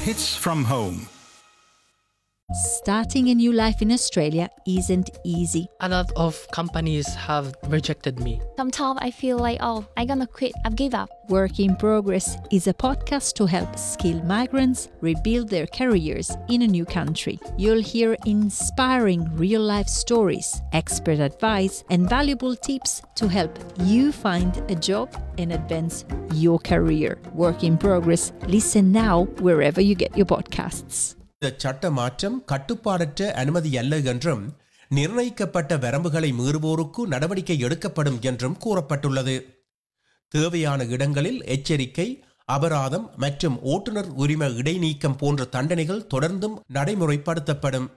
Hits from home. Starting a new life in Australia isn't easy. A lot of companies have rejected me. Sometimes I feel like, I'm gonna quit, I've give up. Work in Progress is a podcast to help skilled migrants rebuild their careers in a new country. You'll hear inspiring real-life stories, expert advice, and valuable tips to help you find a job and advance your career. Work in Progress. Listen now wherever you get your podcasts. இந்த சட்ட மாற்றம் கட்டுப்பாடற்ற அனுமதி அல்ல என்றும் நிர்ணயிக்கப்பட்ட வரம்புகளை மீறுவோருக்கு நடவடிக்கை எடுக்கப்படும் என்றும் கூறப்பட்டுள்ளது. தேவையான இடங்களில் எச்சரிக்கை, அபராதம் மற்றும் ஓட்டுநர் உரிம இடைநீக்கம் போன்ற தண்டனைகள் தொடர்ந்தும் நடைமுறைப்படுத்தப்படும்.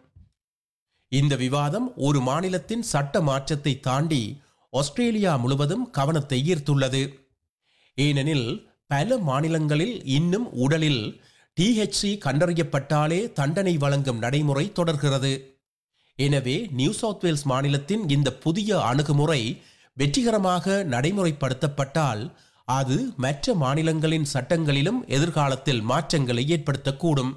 இந்த விவாதம் ஒரு மாநிலத்தின் சட்ட மாற்றத்தை தாண்டி ஆஸ்திரேலியா முழுவதும் கவனத்தை ஈர்த்துள்ளது. ஏனெனில் பல மாநிலங்களில் இன்னும் உடலில் THC கண்டறியப்பட்டாலே தண்டனை வழங்கும் நடைமுறை தொடர்கிறது. எனவே நியூ சவுத் வேல்ஸ் மாநிலத்தின் இந்த புதிய அணுகுமுறை வெற்றிகரமாக நடைமுறைப்படுத்தப்பட்டால் அது மற்ற மாநிலங்களின் சட்டங்களிலும் எதிர்காலத்தில் மாற்றங்களை ஏற்படுத்தக்கூடும்.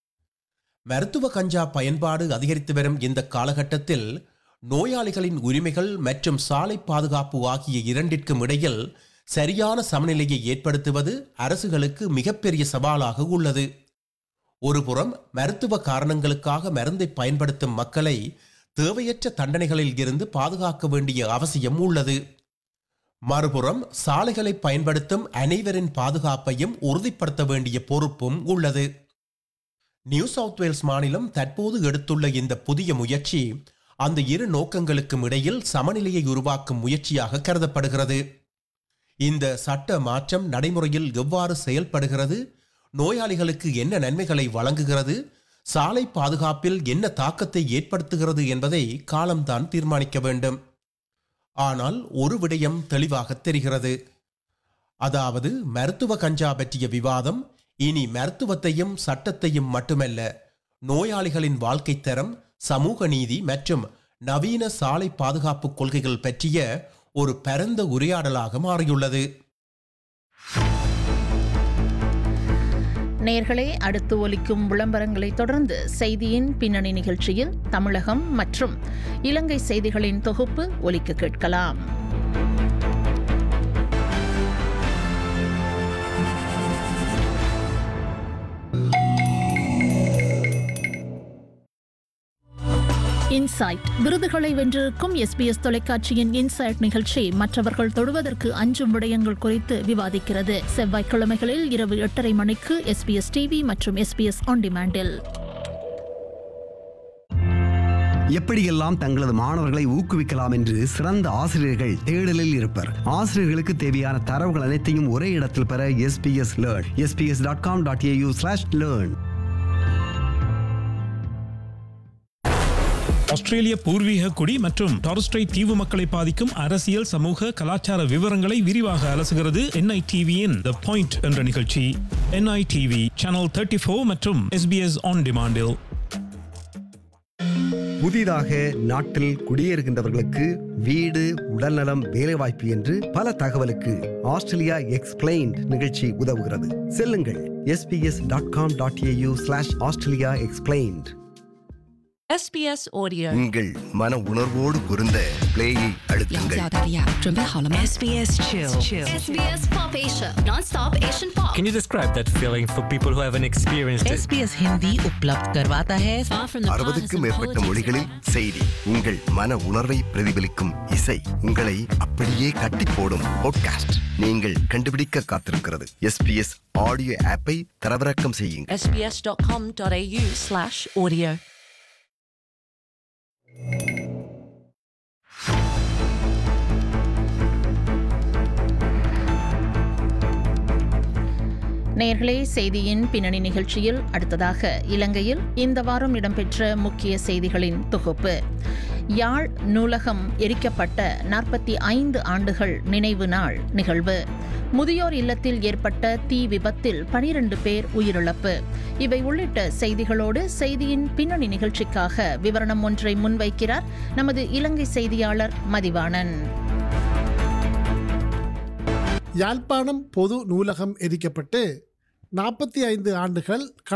மருத்துவ கஞ்சா பயன்பாடு அதிகரித்து வரும் இந்த காலகட்டத்தில் நோயாளிகளின் உரிமைகள் மற்றும் சாலை பாதுகாப்பு ஆகிய இரண்டிற்கும் இடையில் சரியான சமநிலையை ஏற்படுத்துவது அரசுகளுக்கு மிகப்பெரிய சவாலாக உள்ளது. ஒருபுறம் மருத்துவ காரணங்களுக்காக மருந்தை பயன்படுத்தும் மக்களை தேவையற்ற தண்டனைகளில் இருந்து பாதுகாக்க வேண்டிய அவசியம் உள்ளது. மறுபுறம் சாலைகளை பயன்படுத்தும் அனைவரின் பாதுகாப்பையும் உறுதிப்படுத்த வேண்டிய பொறுப்பும் உள்ளது. நியூ சவுத் வேல்ஸ் மாநிலம் தற்போது எடுத்துள்ள இந்த புதிய முயற்சி அந்த இரு நோக்கங்களுக்கும் இடையில் சமநிலையை உருவாக்கும் முயற்சியாக கருதப்படுகிறது. இந்த சட்ட மாற்றம் நடைமுறையில் எவ்வாறு செயல்படுகிறது, நோயாளிகளுக்கு என்ன நன்மைகளை வழங்குகிறது, சாலை பாதுகாப்பில் என்ன தாக்கத்தை ஏற்படுத்துகிறது என்பதை காலம்தான் தீர்மானிக்க வேண்டும். ஆனால் ஒரு விடயம் தெளிவாக தெரிகிறது. அதாவது மருத்துவ கஞ்சா பற்றிய விவாதம் இனி மருத்துவத்தையும் சட்டத்தையும் மட்டுமல்ல, நோயாளிகளின் வாழ்க்கை தரம், சமூக நீதி மற்றும் நவீன சாலை பாதுகாப்பு கொள்கைகள் பற்றிய ஒரு பரந்த உரையாடலாக மாறியுள்ளது. நேயர்களே, அடுத்து ஒலிக்கும் விளம்பரங்களை தொடர்ந்து செய்தியின் பின்னணி நிகழ்ச்சியில் தமிழகம் மற்றும் இலங்கை செய்திகளின் தொகுப்பு ஒலிக்க கேட்கலாம். இன்சைட் விருதுகளை வென்றிருக்கும் SBS தொலைக்காட்சியின் இன்சைட் நிகழ்ச்சி மற்றவர்கள் தொடுவதற்கு அஞ்சும் விடயங்கள் குறித்து விவாதிக்கிறது. செவ்வாய்க்கிழமைகளில் இரவு 8:30 மணிக்கு SBS TV மற்றும் SBS On Demand-இல். எப்படியெல்லாம் தங்களது மாணவர்களை ஊக்குவிக்கலாம் என்று சிறந்த ஆசிரியர்கள் தேடலில் இருப்பர். ஆசிரியர்களுக்கு தேவையான தரவுகள் அனைத்தையும் ஒரே இடத்தில் பெற SBS Learn. sbs.com.au/learn. ஆஸ்திரேலிய பூர்வீக குடி மற்றும் டாரஸ் ஸ்ட்ரெய்ட் தீவு மக்களை பாதிக்கும் அரசியல், சமூக, கலாச்சார விவரங்களை விரிவாக அலசுகிறது NITV-யின் The Point என்ற நிகழ்ச்சி. NITV சேனல் 34 மற்றும் SBS On Demand-இல். புதிதாக நாட்டில் குடியேறுகின்றவர்களுக்கு வீடு, உடல்நலம், வேலைவாய்ப்பு என்று பல தகவலுக்கு ஆஸ்திரேலியா எக்ஸ்பிளைன்ட் நிகழ்ச்சி உதவுகிறது. செல்லுங்கள் sbs.com.au/Australia Explained. SBS Audio. உங்கள் மன உணர்வோடு பொருந்த பிளேயை அழுத்துங்கள். SBS Chill. SBS Pop Asia, non-stop Asian pop. Can you describe that feeling for people who haven't experienced it? SBS Hindi उपलब्ध करवाता है. 60க்கும் மேற்பட்ட மொழிகளில் செய்தி, உங்கள் மன உணர்வை பிரதிபலிக்கும் இசை, உங்களை அப்படியே கட்டி போடும் பாட்காஸ்ட் நீங்கள் கண்டுபிடிக்க காத்திருக்கிறது. SBS ஆடியோ ஆப்பை தரவிறக்கம் செய்யுங்கள். sbs.com.au/audio. நேயர்களே, செய்தியின் பின்னணி நிகழ்ச்சியில் அடுத்ததாக இலங்கையில் இந்த வாரம் இடம்பெற்ற முக்கிய செய்திகளின் தொகுப்பு. யாழ் நூலகம் எரிக்கப்பட்ட 45 ஆண்டுகள் நினைவு நாள் நிகழ்வு. முதியோர் இல்லத்தில் ஏற்பட்ட தீ விபத்தில் 12 பேர் உயிரிழப்பு. இவை உள்ளிட்ட செய்திகளோடு செய்தியின் பின்னணி நிகழ்ச்சிக்காக விவரணம் ஒன்றை முன்வைக்கிறார் நமது இலங்கை செய்தியாளர் மதிவாணன். யாழ்ப்பாணம் பொது நூலகம் எரிக்கப்பட்டு 45 ஆண்டுகள்